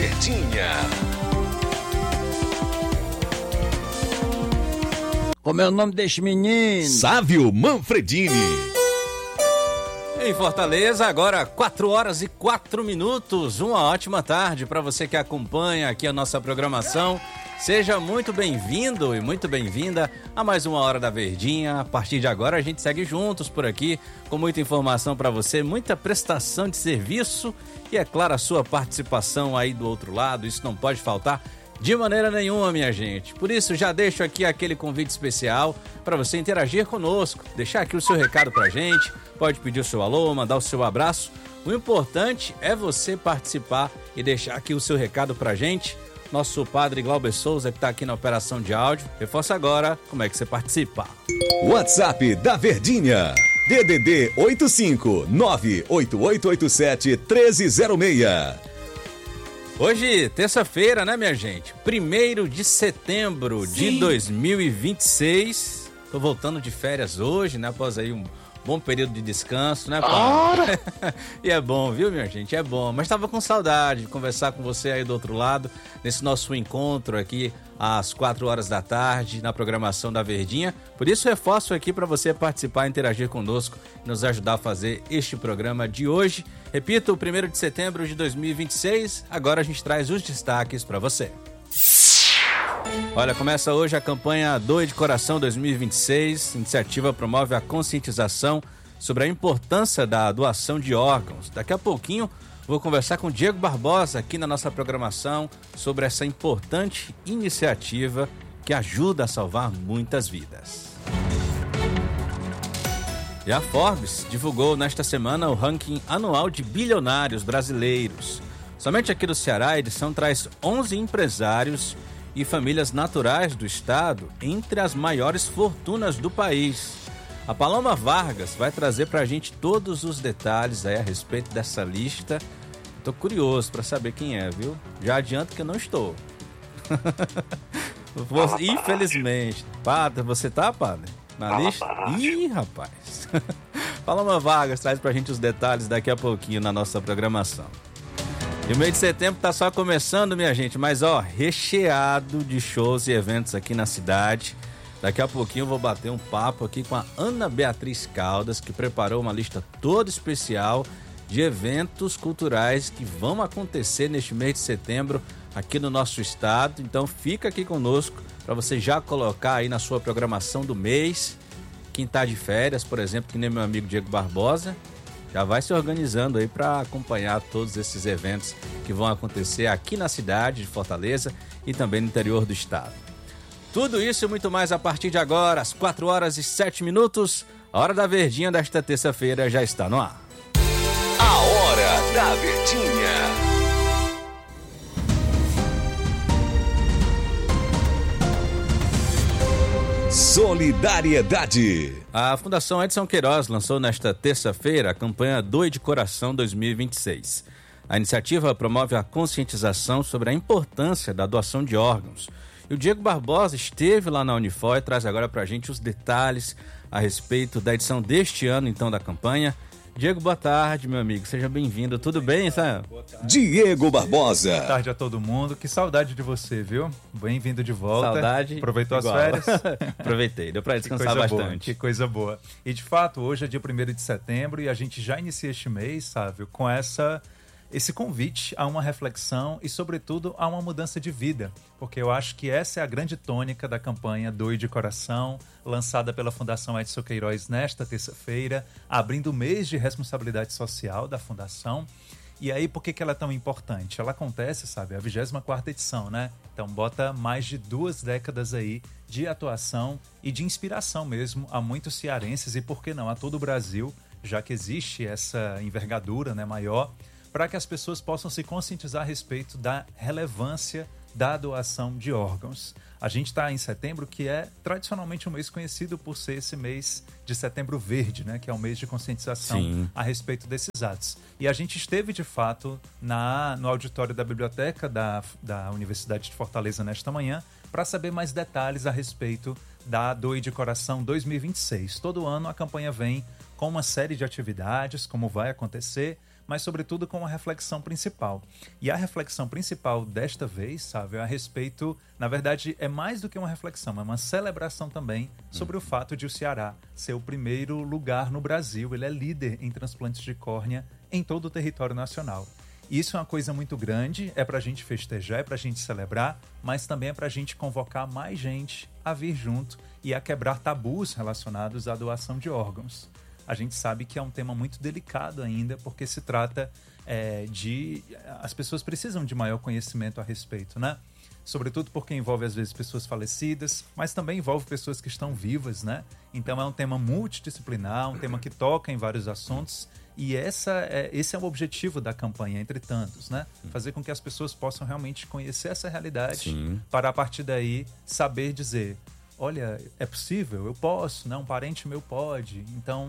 Verdinha. Como é o nome deste menino? Sávio Manfredini. Em Fortaleza, agora 4h04. Uma ótima tarde para você que acompanha aqui a nossa programação. Seja muito bem-vindo e muito bem-vinda a mais uma Hora da Verdinha. A partir de agora a gente segue juntos por aqui com muita informação para você, muita prestação de serviço e, é claro, a sua participação aí do outro lado. Isso não pode faltar de maneira nenhuma, minha gente. Por isso, já deixo aqui aquele convite especial para você interagir conosco, deixar aqui o seu recado pra gente, pode pedir o seu alô, mandar o seu abraço. O importante é você participar e deixar aqui o seu recado pra gente. Nosso padre Glauber Souza, que está aqui na operação de áudio, reforça agora como é que você participa. WhatsApp da Verdinha, DDD 85988871306. Hoje, terça-feira, né, minha gente? 1º de setembro de 2026. Tô voltando de férias hoje, né? Após aí um bom período de descanso, né, pai? E é bom, viu, minha gente? É bom. Mas tava com saudade de conversar com você aí do outro lado, nesse nosso encontro aqui às 4h da tarde, na programação da Verdinha. Por isso, reforço aqui para você participar, interagir conosco e nos ajudar a fazer este programa de hoje. Repito, 1º de setembro de 2026. Agora a gente traz os destaques para você. Olha, começa hoje a campanha Doe de Coração 2026. A iniciativa promove a conscientização sobre a importância da doação de órgãos. Daqui a pouquinho vou conversar com o Diego Barbosa aqui na nossa programação sobre essa importante iniciativa que ajuda a salvar muitas vidas. E a Forbes divulgou nesta semana o ranking anual de bilionários brasileiros. Somente aqui do Ceará, a edição traz 11 empresários e famílias naturais do estado entre as maiores fortunas do país. A Paloma Vargas vai trazer pra gente todos os detalhes aí a respeito dessa lista. Tô curioso pra saber quem é, viu? Já adianto que eu não estou. Infelizmente. Padre, você tá, padre? Na lista? Ih, rapaz. Paloma Vargas traz pra gente os detalhes daqui a pouquinho na nossa programação. E o mês de setembro tá só começando, minha gente, mas recheado de shows e eventos aqui na cidade. Daqui a pouquinho eu vou bater um papo aqui com a Ana Beatriz Caldas, que preparou uma lista toda especial de eventos culturais que vão acontecer neste mês de setembro aqui no nosso estado. Então fica aqui conosco para você já colocar aí na sua programação do mês. Quem tá de férias, por exemplo, que nem meu amigo Diego Barbosa, já vai se organizando aí para acompanhar todos esses eventos que vão acontecer aqui na cidade de Fortaleza e também no interior do estado. Tudo isso e muito mais a partir de agora, às 4h07. A Hora da Verdinha desta terça-feira já está no ar. A Hora da Verdinha. Solidariedade. A Fundação Edson Queiroz lançou nesta terça-feira a campanha Doe de Coração 2026. A iniciativa promove a conscientização sobre a importância da doação de órgãos. E o Diego Barbosa esteve lá na Unifor e traz agora pra gente os detalhes a respeito da edição deste ano, então, da campanha. Diego, boa tarde, meu amigo. Seja bem-vindo. Tudo bem, Sam? Diego Barbosa. Boa tarde a todo mundo. Que saudade de você, viu? Bem-vindo de volta. Saudade. Aproveitou igual. as férias? Aproveitei. Deu pra descansar bastante. Que coisa boa. E, de fato, hoje é dia 1º de setembro e a gente já inicia este mês, sabe, com esse convite a uma reflexão e, sobretudo, a uma mudança de vida. Porque eu acho que essa é a grande tônica da campanha Doe de Coração, lançada pela Fundação Edson Queiroz nesta terça-feira, abrindo o mês de responsabilidade social da Fundação. E aí, por que ela é tão importante? Ela acontece, sabe, a 24ª edição, né? Então, bota mais de 2 décadas aí de atuação e de inspiração mesmo a muitos cearenses e, por que não, a todo o Brasil, já que existe essa envergadura, né, maior, para que as pessoas possam se conscientizar a respeito da relevância da doação de órgãos. A gente está em setembro, que é tradicionalmente um mês conhecido por ser esse mês de Setembro Verde, né? Que é um mês de conscientização Sim. a respeito desses atos. E a gente esteve, de fato, no auditório da Biblioteca da Universidade de Fortaleza nesta manhã para saber mais detalhes a respeito da Doe de Coração 2026. Todo ano a campanha vem com uma série de atividades, como vai acontecer, mas sobretudo com uma reflexão principal. E a reflexão principal desta vez, sabe, é a respeito, na verdade, é mais do que uma reflexão, é uma celebração também sobre o fato de o Ceará ser o primeiro lugar no Brasil, ele é líder em transplantes de córnea em todo o território nacional. Isso é uma coisa muito grande, é para a gente festejar, é para a gente celebrar, mas também é para a gente convocar mais gente a vir junto e a quebrar tabus relacionados à doação de órgãos. A gente sabe que é um tema muito delicado ainda, porque se trata de... As pessoas precisam de maior conhecimento a respeito, né? Sobretudo porque envolve, às vezes, pessoas falecidas, mas também envolve pessoas que estão vivas, né? Então é um tema multidisciplinar, um tema que toca em vários assuntos. E esse é o objetivo da campanha, entre tantos, né? Fazer com que as pessoas possam realmente conhecer essa realidade. Sim. Para, a partir daí, saber dizer, olha, é possível, eu posso, né? Um parente meu pode. Então,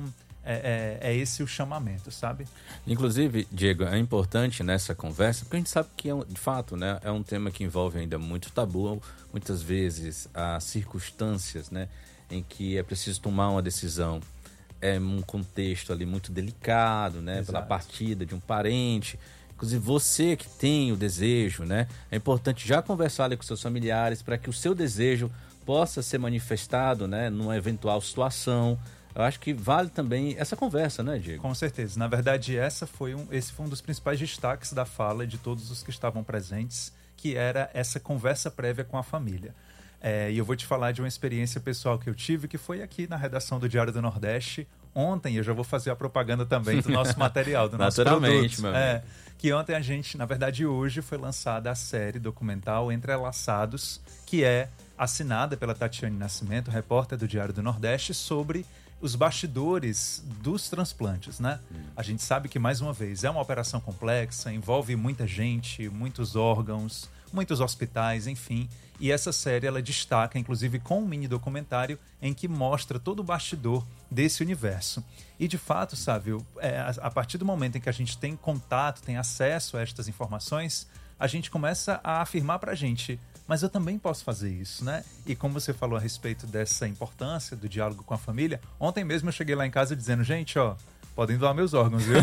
é esse o chamamento, sabe? Inclusive, Diego, é importante nessa conversa, porque a gente sabe que, de fato, né, é um tema que envolve ainda muito tabu, muitas vezes as circunstâncias, né, em que é preciso tomar uma decisão. É um contexto ali muito delicado, né? Exato. Pela partida de um parente. Inclusive, você que tem o desejo, né? É importante já conversar ali com seus familiares para que o seu desejo possa ser manifestado, né? Numa eventual situação. Eu acho que vale também essa conversa, né, Diego? Com certeza. Na verdade, esse foi um dos principais destaques da fala de todos os que estavam presentes, que era essa conversa prévia com a família. E eu vou te falar de uma experiência pessoal que eu tive, que foi aqui na redação do Diário do Nordeste. Ontem, eu já vou fazer a propaganda também do nosso material, do nosso produto. Meu amigo. Que ontem a gente, na verdade hoje, foi lançada a série documental Entrelaçados, que é assinada pela Tatiane Nascimento, repórter do Diário do Nordeste, sobre os bastidores dos transplantes, né? A gente sabe que, mais uma vez, é uma operação complexa, envolve muita gente, muitos órgãos, muitos hospitais, enfim. E essa série, ela destaca, inclusive com um mini documentário, em que mostra todo o bastidor desse universo. E, de fato, sabe, a partir do momento em que a gente tem contato, tem acesso a estas informações, a gente começa a afirmar pra gente, mas eu também posso fazer isso, né? E como você falou a respeito dessa importância do diálogo com a família, ontem mesmo eu cheguei lá em casa dizendo, gente, ó, podem doar meus órgãos, viu?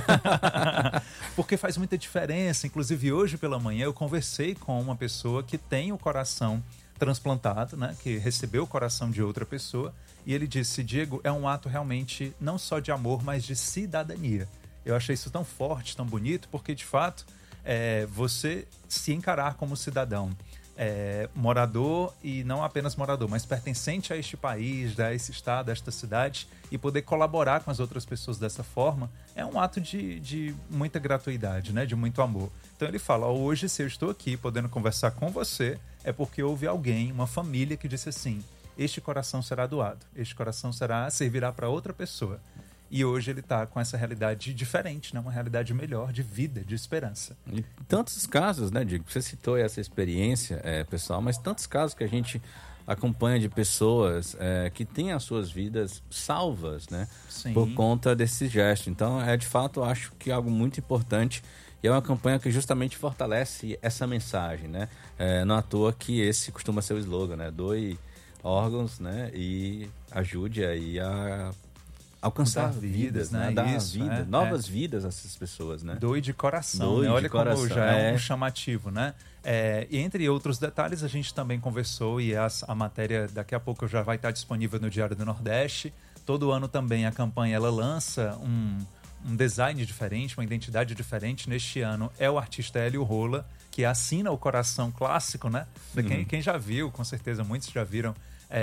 Porque faz muita diferença. Inclusive, hoje pela manhã eu conversei com uma pessoa que tem o coração transplantado, né? Que recebeu o coração de outra pessoa. E ele disse, Diego, é um ato realmente não só de amor, mas de cidadania. Eu achei isso tão forte, tão bonito, porque, de fato, você se encarar como cidadão, morador e não apenas morador, mas pertencente a este país, a esse estado, a esta cidade, e poder colaborar com as outras pessoas dessa forma, é um ato de muita gratuidade, né? De muito amor. Então ele fala, hoje se eu estou aqui podendo conversar com você, é porque houve alguém, uma família que disse assim, este coração será doado, este coração servirá para outra pessoa. E hoje ele está com essa realidade diferente, né? Uma realidade melhor, de vida, de esperança. E tantos casos, né, Diego? Você citou essa experiência pessoal, mas tantos casos que a gente acompanha de pessoas que têm as suas vidas salvas, né? Sim. Por conta desse gesto. Então, de fato, eu acho que é algo muito importante e é uma campanha que justamente fortalece essa mensagem, né? Não à toa que esse costuma ser o slogan, né? Doe órgãos, né? E ajude aí a alcançar vidas, né? Dar Isso, vida, novas vidas a essas pessoas, né? Doe de coração, Doe né? de Olha coração, como já é um chamativo, né? E entre outros detalhes, a gente também conversou e a matéria daqui a pouco já vai estar disponível no Diário do Nordeste. Todo ano também a campanha ela lança um design diferente, uma identidade diferente. Neste ano é o artista Hélio Rola, que assina o coração clássico, né? Quem já viu, com certeza muitos já viram,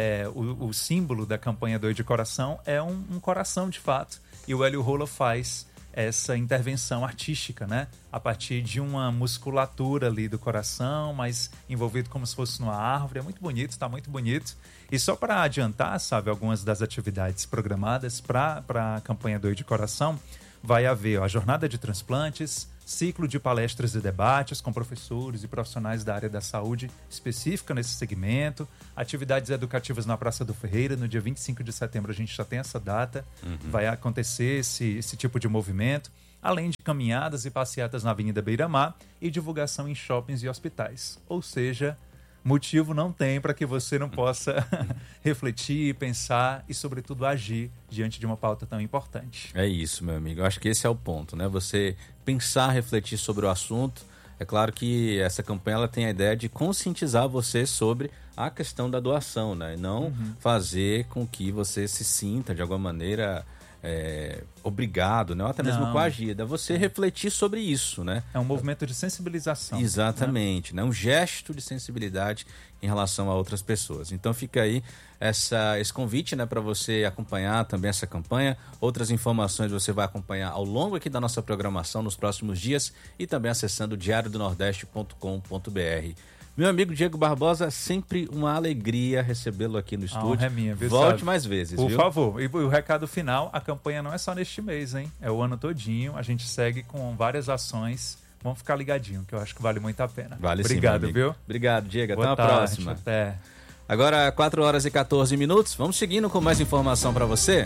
o símbolo da campanha Doe de Coração é um coração de fato. E o Hélio Rola faz essa intervenção artística, né? A partir de uma musculatura ali do coração, mas envolvido como se fosse numa árvore. É muito bonito, está muito bonito. E só para adiantar, sabe, algumas das atividades programadas para a campanha Doe de Coração, vai haver a jornada de transplantes, ciclo de palestras e debates com professores e profissionais da área da saúde específica nesse segmento, atividades educativas na Praça do Ferreira, no dia 25 de setembro a gente já tem essa data, vai acontecer esse tipo de movimento, além de caminhadas e passeatas na Avenida Beira-Mar e divulgação em shoppings e hospitais. Ou seja, motivo não tem para que você não possa refletir, pensar e, sobretudo, agir diante de uma pauta tão importante. É isso, meu amigo. Eu acho que esse é o ponto, né? Você pensar, refletir sobre o assunto. É claro que essa campanha ela tem a ideia de conscientizar você sobre a questão da doação, né? E não fazer com que você se sinta, de alguma maneira, obrigado, né? Ou até mesmo coagido. É você refletir sobre isso, né? É um movimento de sensibilização. Exatamente, né? Um gesto de sensibilidade em relação a outras pessoas. Então fica aí esse convite, né, para você acompanhar também essa campanha. Outras informações você vai acompanhar ao longo aqui da nossa programação nos próximos dias e também acessando diariodonordeste.com.br. Meu amigo Diego Barbosa, sempre uma alegria recebê-lo aqui no estúdio. Honra é minha, viu, Volte sabe? mais vezes, Por viu? favor. E o recado final, a campanha não é só neste mês, hein? É o ano todinho. A gente segue com várias ações. Vamos ficar ligadinho, que eu acho que vale muito a pena. Vale sim, obrigado, meu amigo. viu? Obrigado, Diego. Boa Até a tarde, próxima. Até. Agora, 4 horas e 14 minutos. Vamos seguindo com mais informação para você.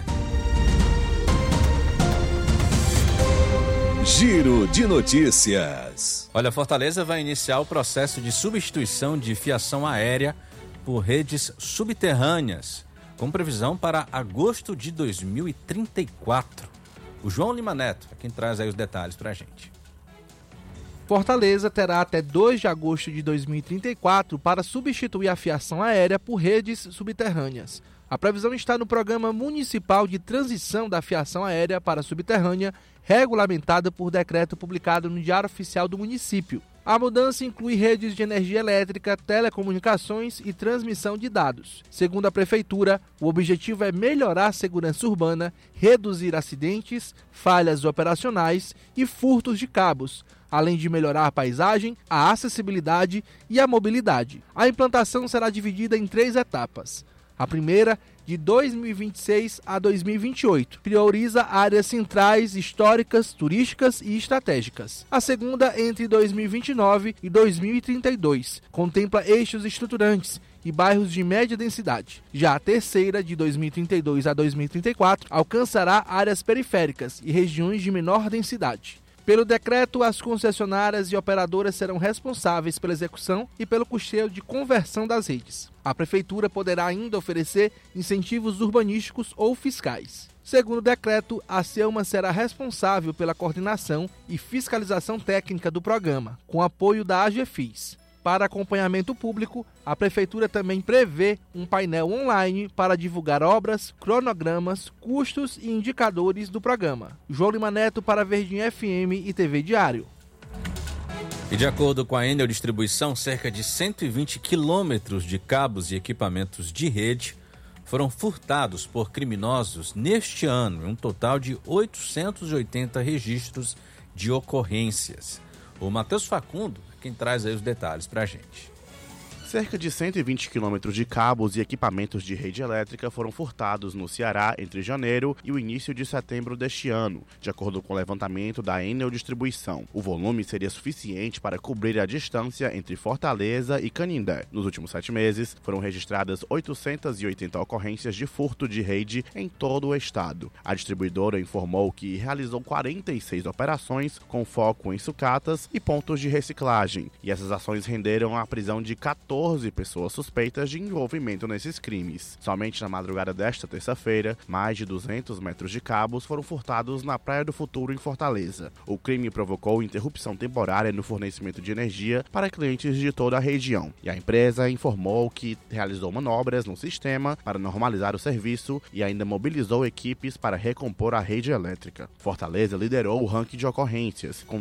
Giro de notícias. Olha, Fortaleza vai iniciar o processo de substituição de fiação aérea por redes subterrâneas, com previsão para agosto de 2034. O João Lima Neto é quem traz aí os detalhes para a gente. Fortaleza terá até 2 de agosto de 2034 para substituir a fiação aérea por redes subterrâneas. A previsão está no Programa Municipal de Transição da Fiação Aérea para Subterrânea, regulamentada por decreto publicado no Diário Oficial do município. A mudança inclui redes de energia elétrica, telecomunicações e transmissão de dados. Segundo a Prefeitura, o objetivo é melhorar a segurança urbana, reduzir acidentes, falhas operacionais e furtos de cabos, além de melhorar a paisagem, a acessibilidade e a mobilidade. A implantação será dividida em 3 etapas. A primeira, de 2026 a 2028, prioriza áreas centrais, históricas, turísticas e estratégicas. A segunda, entre 2029 e 2032, contempla eixos estruturantes e bairros de média densidade. Já a terceira, de 2032 a 2034, alcançará áreas periféricas e regiões de menor densidade. Pelo decreto, as concessionárias e operadoras serão responsáveis pela execução e pelo custeio de conversão das redes. A Prefeitura poderá ainda oferecer incentivos urbanísticos ou fiscais. Segundo o decreto, a CEUMA será responsável pela coordenação e fiscalização técnica do programa, com apoio da AGFIS. Para acompanhamento público, a Prefeitura também prevê um painel online para divulgar obras, cronogramas, custos e indicadores do programa. João Lima Neto para Verdinha FM e TV Diário. E de acordo com a Enel Distribuição, cerca de 120 quilômetros de cabos e equipamentos de rede foram furtados por criminosos neste ano, em um total de 880 registros de ocorrências. O Matheus Facundo quem traz aí os detalhes pra gente. Cerca de 120 quilômetros de cabos e equipamentos de rede elétrica foram furtados no Ceará entre janeiro e o início de setembro deste ano, de acordo com o levantamento da Enel Distribuição. O volume seria suficiente para cobrir a distância entre Fortaleza e Canindé. Nos últimos 7 meses, foram registradas 880 ocorrências de furto de rede em todo o estado. A distribuidora informou que realizou 46 operações com foco em sucatas e pontos de reciclagem, e essas ações renderam a prisão de 14 pessoas suspeitas de envolvimento nesses crimes. Somente na madrugada desta terça-feira, mais de 200 metros de cabos foram furtados na Praia do Futuro, em Fortaleza. O crime provocou interrupção temporária no fornecimento de energia para clientes de toda a região, e a empresa informou que realizou manobras no sistema para normalizar o serviço e ainda mobilizou equipes para recompor a rede elétrica. Fortaleza liderou o ranking de ocorrências, com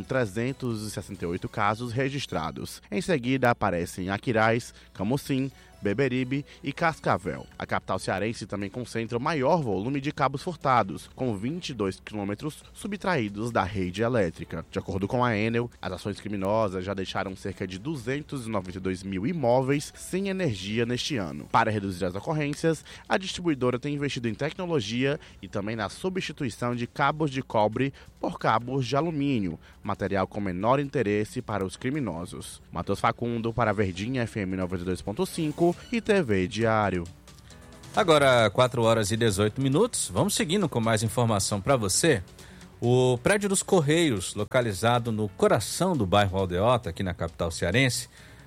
368 casos registrados. Em seguida aparecem Aquiraz, Camocim, Beberibe e Cascavel. A capital cearense também concentra o maior volume de cabos furtados, com 22 quilômetros subtraídos da rede elétrica. De acordo com a Enel, as ações criminosas já deixaram cerca de 292 mil imóveis sem energia neste ano. Para reduzir as ocorrências, a distribuidora tem investido em tecnologia e também na substituição de cabos de cobre por cabos de alumínio, material com menor interesse para os criminosos. Matheus Facundo para a Verdinha FM 92.5 e TV Diário. Agora, 4 horas e 18 minutos. Vamos seguindo com mais informação para você. O prédio dos Correios, localizado no coração do bairro Aldeota, aqui na capital cearense,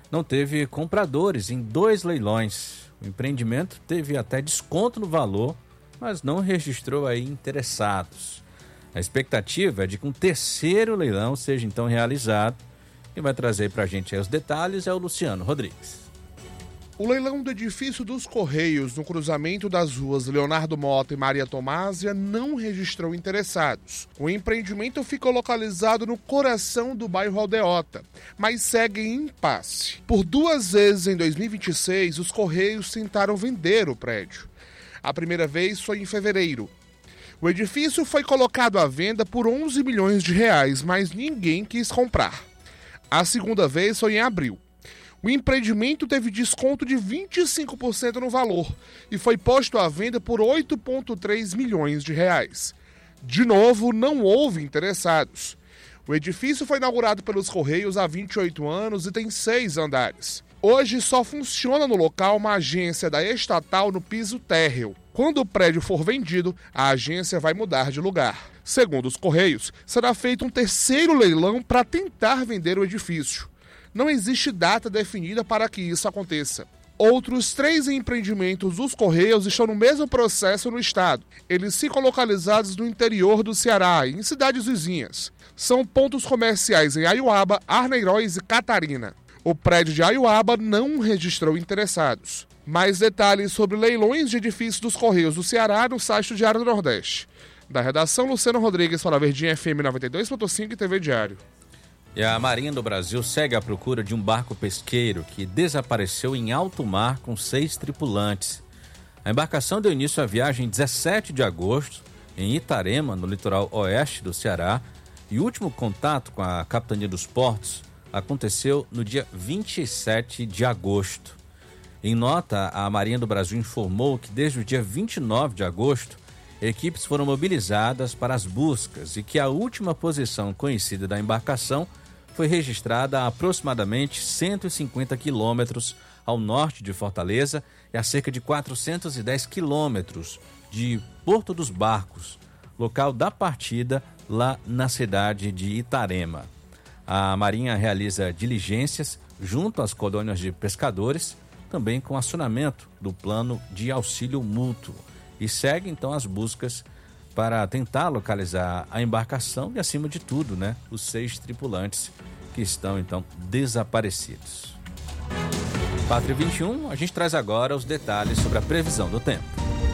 não teve compradores em 2 leilões. O empreendimento teve até desconto no valor, mas não registrou aí interessados. A expectativa é de que um terceiro leilão seja então realizado. Quem vai trazer para a gente aí os detalhes é o Luciano Rodrigues. O leilão do edifício dos Correios, no cruzamento das ruas Leonardo Mota e Maria Tomásia, não registrou interessados. O empreendimento fica localizado no coração do bairro Aldeota, mas segue em impasse. Por 2 vezes em 2026, os Correios tentaram vender o prédio. A primeira vez foi em fevereiro. O edifício foi colocado à venda por 11 milhões de reais, mas ninguém quis comprar. A segunda vez foi em abril. O empreendimento teve desconto de 25% no valor e foi posto à venda por 8,3 milhões de reais. De novo, não houve interessados. O edifício foi inaugurado pelos Correios há 28 anos e tem 6 andares. Hoje só funciona no local uma agência da estatal no piso térreo. Quando o prédio for vendido, a agência vai mudar de lugar. Segundo os Correios, será feito um terceiro leilão para tentar vender o edifício. Não existe data definida para que isso aconteça. Outros 3 empreendimentos dos Correios estão no mesmo processo no estado. Eles ficam localizados no interior do Ceará e em cidades vizinhas. São pontos comerciais em Aiuaba, Arneiroz e Catarina. O prédio de Aiuaba não registrou interessados. Mais detalhes sobre leilões de edifícios dos Correios do Ceará no site do Diário do Nordeste. Da redação, Luciano Rodrigues para a Verdinha FM 92.5 e TV Diário. E a Marinha do Brasil segue à procura de um barco pesqueiro que desapareceu em alto mar com 6 tripulantes. A embarcação deu início à viagem em 17 de agosto, em Itarema, no litoral oeste do Ceará, e o último contato com a Capitania dos Portos aconteceu no dia 27 de agosto. Em nota, a Marinha do Brasil informou que desde o dia 29 de agosto, equipes foram mobilizadas para as buscas e que a última posição conhecida da embarcação foi registrada a aproximadamente 150 quilômetros ao norte de Fortaleza e a cerca de 410 quilômetros de Porto dos Barcos, local da partida lá na cidade de Itarema. A Marinha realiza diligências junto às colônias de pescadores, também com acionamento do plano de auxílio mútuo, e segue então as buscas para tentar localizar a embarcação e, acima de tudo, né, os 6 tripulantes que estão então desaparecidos. 4h21, a gente traz agora os detalhes sobre a previsão do tempo.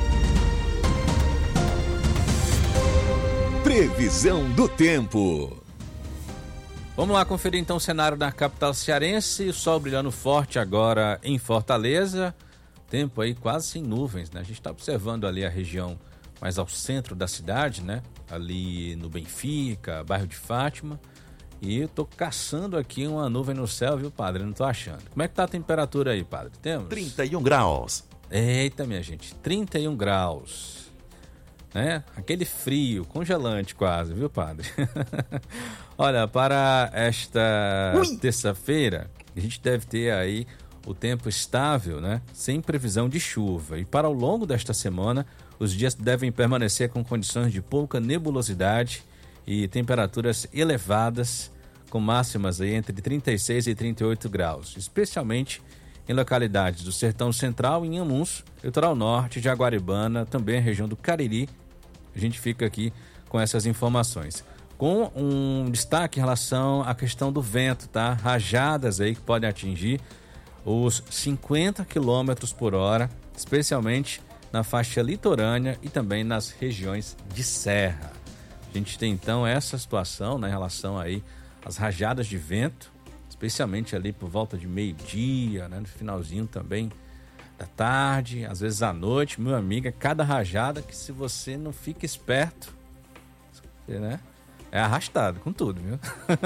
Previsão do tempo. Vamos lá conferir então o cenário da capital cearense. O sol brilhando forte agora em Fortaleza. Tempo aí quase sem nuvens, né? A gente está observando ali a região mais ao centro da cidade, né? Ali no Benfica, bairro de Fátima. E eu tô caçando aqui uma nuvem no céu, viu, padre? Não tô achando. Como é que tá a temperatura aí, padre? Temos? 31 graus. Eita, minha gente, 31 graus. Né? Aquele frio, congelante quase, viu, padre? Olha, para esta terça-feira, a gente deve ter aí o tempo estável, né? Sem previsão de chuva. E para o longo desta semana, os dias devem permanecer com condições de pouca nebulosidade e temperaturas elevadas, com máximas aí entre 36 e 38 graus, especialmente em localidades do Sertão Central, em Inhamuns, Litoral Norte, Jaguaribana, também a região do Cariri. A gente fica aqui com essas informações. Com um destaque em relação à questão do vento, tá? Rajadas aí que podem atingir os 50 km por hora, especialmente na faixa litorânea e também nas regiões de serra. A gente tem então essa situação, né, em relação aí às rajadas de vento, especialmente ali por volta de meio-dia, né, no finalzinho também da tarde, às vezes à noite. Meu amigo, é cada rajada que, se você não fica esperto, né, é arrastado com tudo, viu?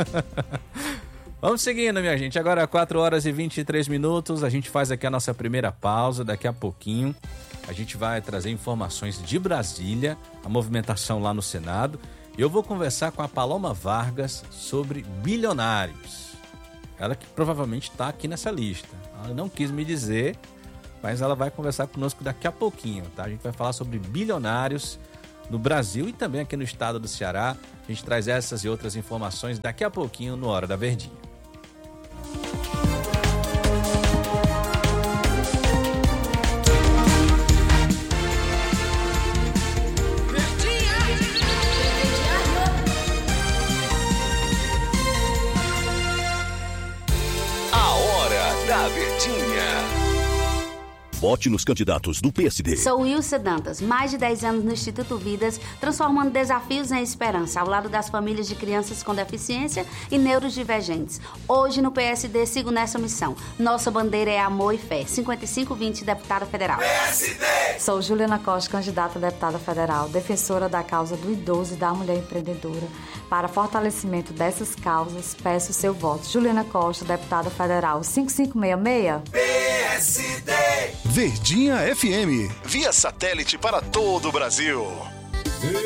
Vamos seguindo, minha gente. Agora 4h23, a gente faz aqui a nossa primeira pausa. Daqui a pouquinho a gente vai trazer informações de Brasília, a movimentação lá no Senado. E eu vou conversar com a Paloma Vargas sobre bilionários. Ela que provavelmente está aqui nessa lista. Ela não quis me dizer, mas ela vai conversar conosco daqui a pouquinho, tá? A gente vai falar sobre bilionários no Brasil e também aqui no estado do Ceará. A gente traz essas e outras informações daqui a pouquinho no Hora da Verdinha. Verdinha. Vote nos candidatos do PSD. Sou Wilson Dantas, mais de 10 anos no Instituto Vidas, transformando desafios em esperança, ao lado das famílias de crianças com deficiência e neurodivergentes. Hoje no PSD sigo nessa missão. Nossa bandeira é amor e fé. 5520, deputada federal. PSD! Sou Juliana Costa, candidata a deputada federal, defensora da causa do idoso e da mulher empreendedora. Para fortalecimento dessas causas, peço seu voto. Juliana Costa, deputada federal, 5566. PSD! Verdinha FM, via satélite para todo o Brasil.